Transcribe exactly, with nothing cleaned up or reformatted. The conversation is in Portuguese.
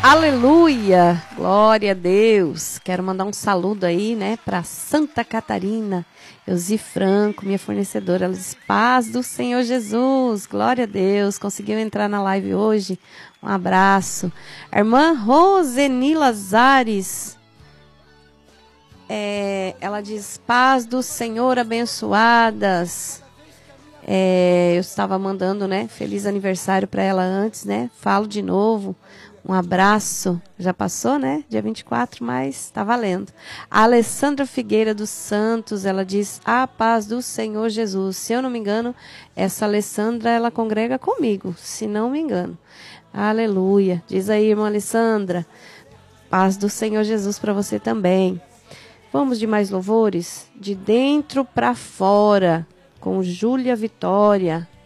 Aleluia, glória a Deus. Quero mandar um saludo aí, né, para Santa Catarina, Elzi Franco, minha fornecedora. Ela diz, paz do Senhor Jesus, glória a Deus. Conseguiu entrar na live hoje, um abraço. A irmã Roseni Lazares, é, ela diz, paz do Senhor, abençoadas. É, eu estava mandando, né, feliz aniversário para ela antes, né, falo de novo. Um abraço, já passou, né? Dia vinte e quatro, mas tá valendo. A Alessandra Figueira dos Santos, ela diz, a paz do Senhor Jesus. Se eu não me engano, essa Alessandra, ela congrega comigo, se não me engano. Aleluia. Diz aí, irmã Alessandra, paz do Senhor Jesus para você também. Vamos de mais louvores? De dentro para fora, com Júlia Vitória.